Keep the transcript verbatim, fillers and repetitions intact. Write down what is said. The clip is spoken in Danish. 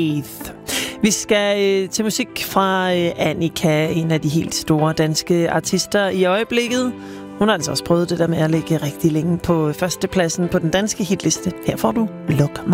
Vi skal øh, til musik fra øh, Annika, en af de helt store danske artister i øjeblikket. Hun har altså også prøvet det der med at ligge rigtig længe på førstepladsen på den danske hitliste. Her får du Luk mig.